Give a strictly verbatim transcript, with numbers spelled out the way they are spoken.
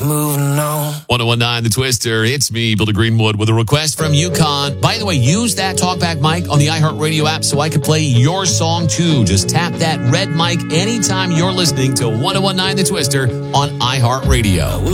moving on. ten nineteen The Twister. It's me, Bill Greenwood, with a request from Yukon. By the way, use that talkback mic on the iHeartRadio app so I can play your song too. Just tap that red mic anytime you're listening to ten nineteen The Twister on iHeartRadio.